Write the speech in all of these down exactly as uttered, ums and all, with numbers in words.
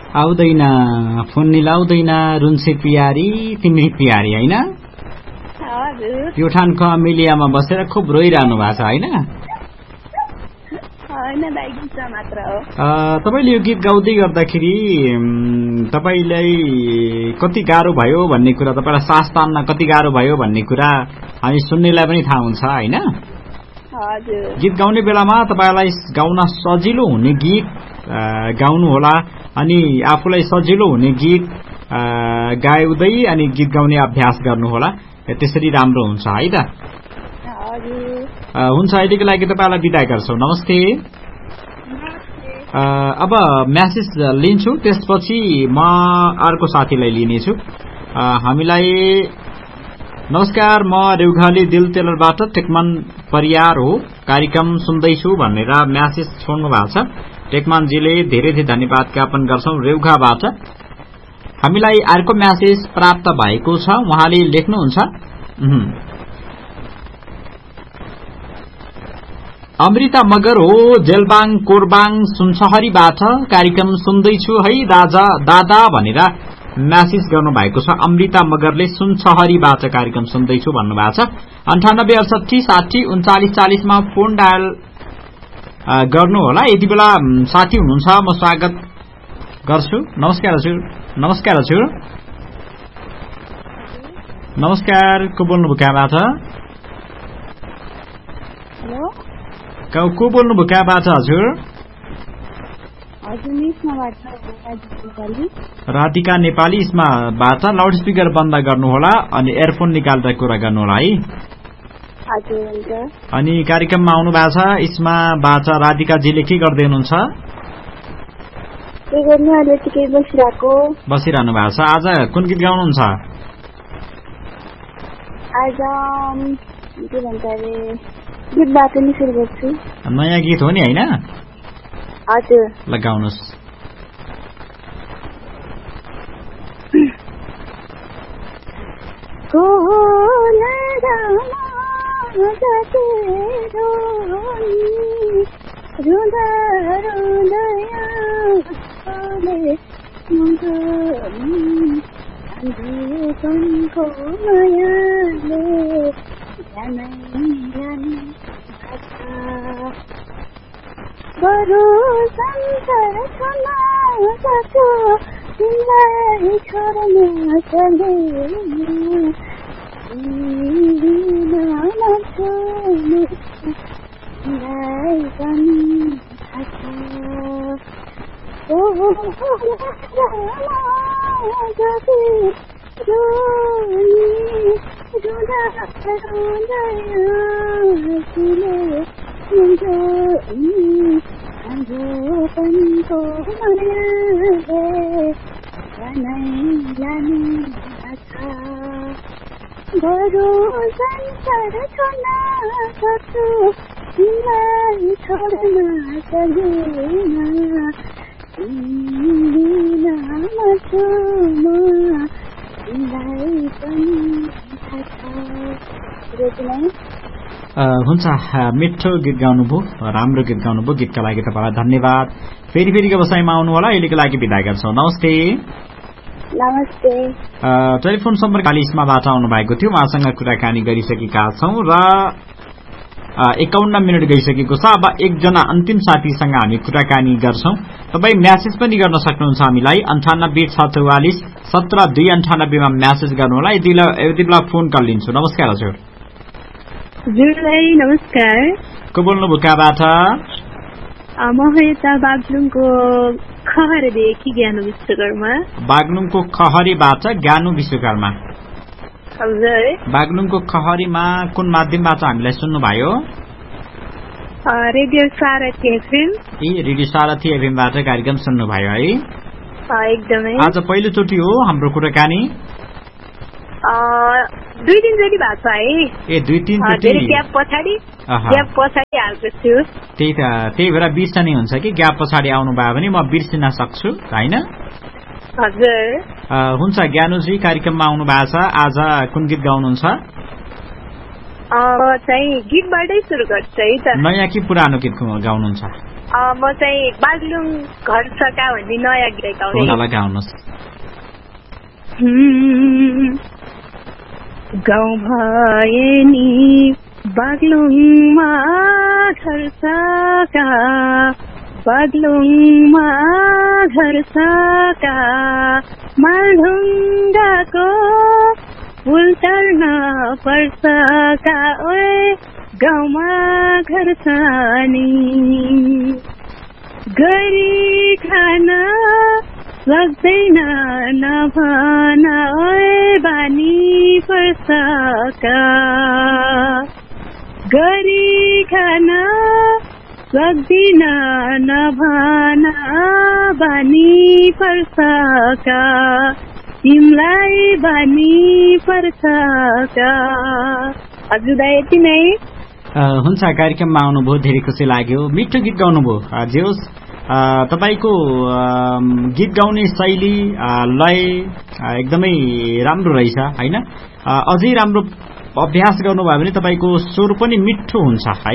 आउँदैन फोन मिलाउँदैन रुन्से पियारी तिमी पियारी हैन हजुर प्युठानको अमेलियामा बसेर खुब रोइरहनु भएको छ हैन हैन दाइ गीत मात्र हो तपाईले यो गीत गाउँदै गर्दाखेरि तपाईलाई कति गाह्रो भयो भन्ने कुरा तपाईलाई सास तान्न कति गाह्रो भयो भन्ने कुरा हामी सुन्नेलाई पनि थाहा हुन्छ हैन हजुर गीत गाउने बेलामा तपाईलाई गाउन सजिलो हुने गीत गाउनु होला अनि आफूलाई सजिलो हुने गीत गाउँदै अनि गीत गाउने अभ्यास गर्नु होला त्यसरी राम्रो हुन्छ है त हजुर हुन्छ अहिलेको लागि तपाईलाई बिदा गर्छौं नमस्ते अब मेसेज लिन्छु त्यसपछि म अर्को साथीलाई लिनेछु हामीलाई नमस्कार म रेउघाली दिल टेलरबाट टेकमान परियार हो कार्यक्रम सुन्दैछु भनेर मेसेज छोड्नु भएको छ टेकमानजीले धेरै धेरै धन्यवाद ज्ञापन गर्छौं रेउघाबाट हामीलाई अर्को मेसेज प्राप्त भएको छ उहाँले लेख्नुहुन्छ अमृता मगर हो जेलबाङ कोरबाङ सुनसहरीबाट कार्यक्रम सुन्दैछु है दादा दादा भनेर मेसेज गर्नु भएको छ अमृता मगरले सुनसहरीबाट कार्यक्रम सुन्दैछु भन्नुभएको छ अन्ठानब्बे अडसठी साठी उन्चालिस चालिस मा फोन डायल गर्नु होला यति बेला साथी हुनुहुन्छ म स्वागत गर्छु नमस्कार हजुर नमस्कार हजुर नमस्कार को बोल्नुभयो कहाँबाट हेलो को बोल्नुभयो कहाँबाट हजुर राधिका नेपाली इसमाबाट लाउड स्पिकर बन्द गर्नु होला अनि एयरफोन निकालेर कुरा गर्नु होला है अनि कार्यक्रममा आउनु भएको छ इसमाबाट राधिकाजीले के गर्दै हुनुहुन्छ बसिरहनु भएको छ आज कुन गीत गाउनुहुन्छ आज के भन्छ अरे गीतबाट नि सुरु गर्छु नयाँ गीत हो नि हैन हजुर लगाउनुस् बरु संसार छना सको तिमीलाई छोड्न सक्दैन तिमीलाई छोड्न तिमीलाई पनि थाहा छ ओ जति रोनी रुँदा रुँदा तिमीले हाम्रो पनको मायाले लाने आशा बरु संसार छोड्न सक्छु तिमीलाई छोड्न सक्दिन तिमीमा छु म तिमीलाई पनि थाहा छ हुन्छ मिठो गीत गाउनुभयो राम्रो गीत गाउनुभयो गीतका लागि तपाईलाई धन्यवाद फेरि फेरि व्यवसायमा आउनु होला अहिलेको लागि बिदा गर्छौं नमस्ते नमस्ते टेलिफोन सम्पर्क कालिसमाबाट आउनु भएको थियो उहाँसँग कुराकानी गरिसकेका छौं र एकाउन्न मिनट गइसकेको छ अब एकजना अन्तिम साथीसँग हामी कुराकानी गर्छौं तपाई मेसेज पनि गर्न सक्नुहुन्छ हामीलाई अन्ठानब्बे छ चौवालिस सत्र दुई अन्ठानब्बे मा मेसेज गर्नुहोला यति बेला फोन कल लिन्छु नमस्कार हजुर हजुरलाई नमस्कार को बोल्नुभयो कहाँबाट म यता बागलुङको खहरेदेखि ज्ञानु विश्वकर्मा बागलुङको खहरीबाट ज्ञानु विश्वकर्मा हजुर बागलुङको खहरीमा कुन माध्यमबाट हामीलाई सुन्नुभयो रेडियो सारथी एफएम ए रेडियो सारथी एफएम बाट कार्यक्रम सुन्नुभयो है एकदमै आज पहिलो चोटी हो हाम्रो कुराकानी दुई दिन जति भएको छ है ए दुई तीन चोटी ग्याप पछाडि ग्याप पछाडि हाल्छु त्यही त त्यही भएर बिर्सनी हुन्छ कि ग्याप पछाडि आउनु भयो भने म बिर्सिन सक्छु हैन हजुर हुन्छ ज्ञानुजी कार्यक्रममा आउनु भएको छ आज कुन गीत गाउनुहुन्छ चाहिँ गीतबाटै सुरु गर्छु है त नयाँ कि पुरानो गीत गाउनुहुन्छ म चाहिँ बागलुङ घर सका भन्ने नयाँ गीत गाउने। ल गाउनुहोस्। गाउँ भए नि बागलुङमा घर सका, बागलुङमा घर सका, मालढुङ्गाको पुल तर्न पर्छ का, ओए गाउँमा घर छ नि, गरी खान सक्दैन नभन, ओए बानी पर्छ का, गरी खान सक्दिन नभन, बानी पर्छ का, तिमलाई बानी पर्छ का। हजुर यति नै हुन्छ। कार्यक्रममा आउनुभयो, धेरै खुसी लाग्यो। मिठो गीत गाउनुभयो। जे होस्, तपाईको गीत गाउने शैली लय एकदमै राम्रो रहेछ हैन? अझै राम्रो अभ्यास गर्नुभयो भने तपाईको स्वर पनि मिठो हुन्छ है।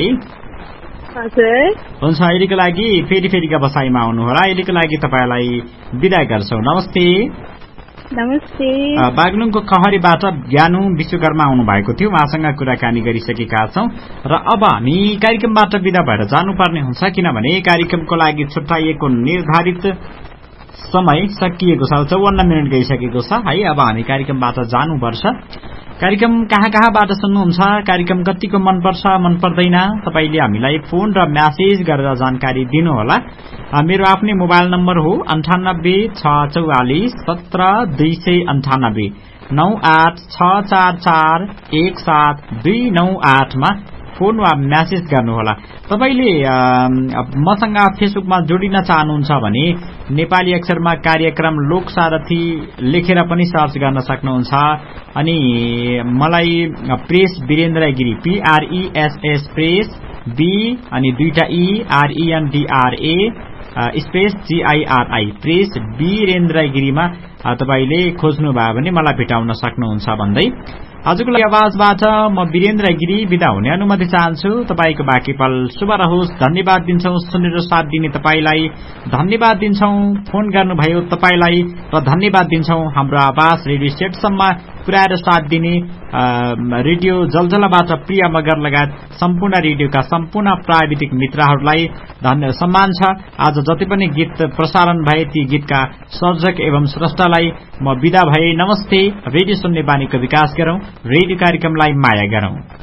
हजुर हुन्छ। अहिलेको लागि फेरि फेरिका बसाइमा आउनु होला। अहिलेको लागि तपाईलाई बिदा गर्छौं। नमस्ते। नमस्ते। बागलुङको खहरीबाट ज्ञानु विश्वकर्मा आउनु भएको थियो, उहाँसँग कुराकानी गरिसकेका छौं र अब हामी कार्यक्रमबाट बिदा भएर जानुपर्ने हुन्छ, किनभने कार्यक्रमको लागि छुट्याइएको निर्धारित समय सकिएको छ, चौवन्न मिनट गइसकेको छ है। अब हामी कार्यक्रमबाट जानुपर्छ। कार्यक्रम कहाँ कहाँबाट सुन्नुहुन्छ, कार्यक्रम कतिको मनपर्छ मन पर्दैन, तपाईले हामीलाई फोन र म्यासेज गरेर जानकारी दिनुहोला। मेरो आफ्नै मोबाइल नम्बर हो अन्ठानब्बे छ चौवालिस सत्र दुई सय अन्ठानब्बे, नौ आठ छ चार चार एक सात दुई नौ आठमा फोन वा म्यासेज गर्नुहोला। तपाईले मसँग फेसबुकमा जोडिन चाहनुहुन्छ भने नेपाली अक्षरमा कार्यक्रम लोकसारथी लेखेर पनि सर्च गर्न सक्नुहुन्छ। अनि मलाई press Birendra Giri, पीआरईएसएस press be अनि दुईटा ई आरईएनडीआरए स्पेस जीआईआरआई प्रेस वीरेन्द्र गिरीमा तपाईले खोज्नुभयो भने मलाई भेटाउन सक्नुहुन्छ भन्दै आजको लागि आवाजबाट म वीरेन्द्र गिरी बिदा हुने अनुमति चाहन्छु। तपाईको बाँकी पल शुभ रहोस्। धन्यवाद दिन्छौं सुनेर साथ दिने तपाईलाई, धन्यवाद दिन्छौं फोन गर्नुभयो तपाईलाई, र धन्यवाद दिन्छौं हाम्रो आवाज रेडियो सेटसम्म पुर्याएर साथ दिने रेडियो जलजलाबाट प्रिया मगर लगायत सम्पूर्ण रेडियोका सम्पूर्ण प्राविधिक मित्रहरूलाई धन्यवाद सम्मान छ। आज जति पनि गीत प्रसारण भए ती गीतका सर्जक एवं स्रष्टालाई म बिदा भए। नमस्ते। रेडियो सुन्ने बानीको विकास गरौं, रेडियो कार्यक्रमलाई माया गरौं।